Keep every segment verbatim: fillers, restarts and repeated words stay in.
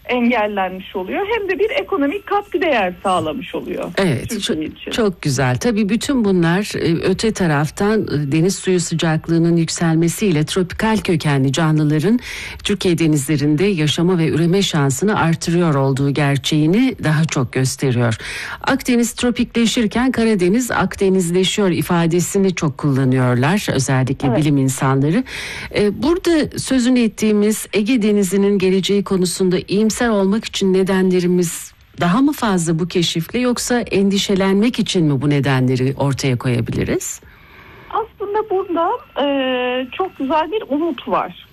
engellenmiş oluyor, hem de bir ekonomik katkı değer sağlamış oluyor. Evet, çok, çok güzel. Tabii bütün bunlar öte taraftan deniz suyu sıcaklığının yükselmesiyle tropikal kökenli canlıların Türkiye denizlerinde yaşama ve üreme şansını artırıyor olduğu gerçeğini daha çok gösteriyor. Akdeniz tropikleşirken Karadeniz Akdenizleşiyor ifadesini çok kullanıyorlar, özellikle evet. bilim insanları. Burada sözünü ettiğimiz Ege Denizi'nin geleceği konusunda iyimser olmak için nedenlerimiz daha mı fazla bu keşifle, yoksa endişelenmek için mi bu nedenleri ortaya koyabiliriz? Aslında burada e, çok güzel bir umut var.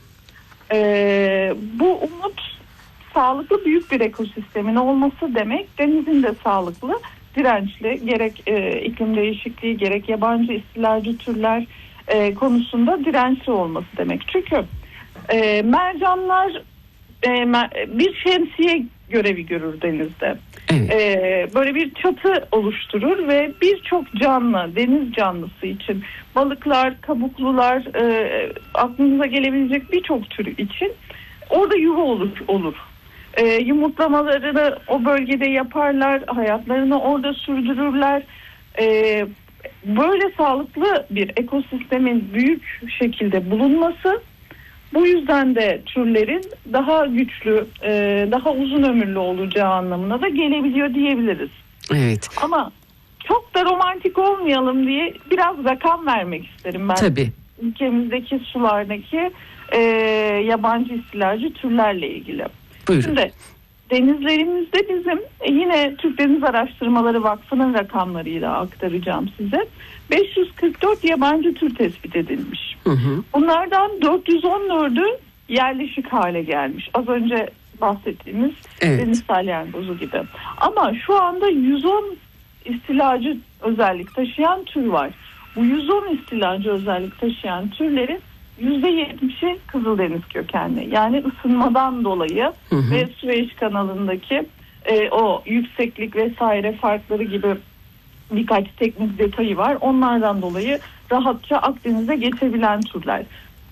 E, bu umut sağlıklı büyük bir ekosistemin olması demek, denizin de sağlıklı, dirençli, gerek e, iklim değişikliği gerek yabancı istilacı türler e, konusunda dirençli olması demek. Çünkü e, mercanlar bir şemsiye görevi görür denizde. Evet. Ee, böyle bir çatı oluşturur ve birçok canlı, deniz canlısı için, balıklar, kabuklular, e, aklınıza gelebilecek birçok tür için orada yuva olur. olur. E, yumurtlamalarını o bölgede yaparlar, hayatlarını orada sürdürürler. E, böyle sağlıklı bir ekosistemin büyük şekilde bulunması, bu yüzden de türlerin daha güçlü, daha uzun ömürlü olacağı anlamına da gelebiliyor diyebiliriz. Evet. Ama çok da romantik olmayalım diye biraz rakam vermek isterim ben. Tabii. Ülkemizdeki sulardaki e, yabancı istilacı türlerle ilgili. Buyurun. Şimdi denizlerimizde bizim yine Türk Deniz Araştırmaları Vakfı'nın rakamlarıyla aktaracağım size. beş yüz kırk dört yabancı tür tespit edilmiş. Hı hı. Bunlardan dört yüz on dördü yerleşik hale gelmiş. Az önce bahsettiğimiz evet. deniz salyangozu gibi. Ama şu anda yüz on istilacı özellik taşıyan tür var. Bu yüz on istilacı özellik taşıyan türlerin yüzde yetmişi Kızıldeniz kökenli. Yani ısınmadan dolayı hı hı. ve Süveyş kanalındaki e, o yükseklik vesaire farkları gibi birkaç teknik detayı var. Onlardan dolayı rahatça Akdeniz'e geçebilen türler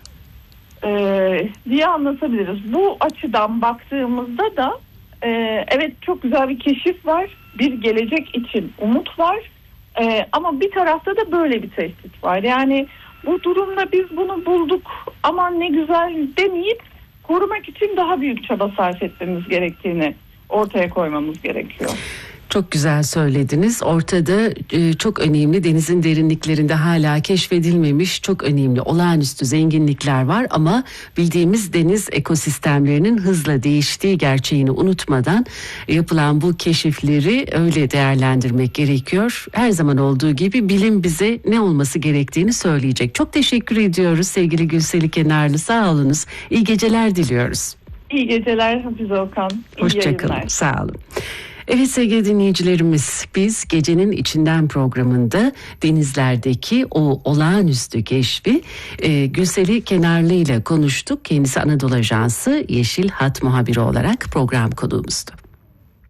ee, diye anlatabiliriz. Bu açıdan baktığımızda da e, evet çok güzel bir keşif var. Bir gelecek için umut var. E, ama bir tarafta da böyle bir tehdit var. Yani bu durumda biz bunu bulduk, aman ne güzel demeyip korumak için daha büyük çaba sarf etmemiz gerektiğini ortaya koymamız gerekiyor. Çok güzel söylediniz. Ortada e, çok önemli, denizin derinliklerinde hala keşfedilmemiş çok önemli olağanüstü zenginlikler var, ama bildiğimiz deniz ekosistemlerinin hızla değiştiği gerçeğini unutmadan yapılan bu keşifleri öyle değerlendirmek gerekiyor. Her zaman olduğu gibi bilim bize ne olması gerektiğini söyleyecek. Çok teşekkür ediyoruz sevgili Gülseli Kenarlı. Sağ olunuz. İyi geceler diliyoruz. İyi geceler Hafize Okan. Hoşçakalın. Sağ olun. Evet sevgili dinleyicilerimiz, biz Gecenin İçinden programında denizlerdeki o olağanüstü keşfi e, Gülseli Kenarlı ile konuştuk. Kendisi Anadolu Ajansı Yeşil Hat muhabiri olarak program konuğumuzdu.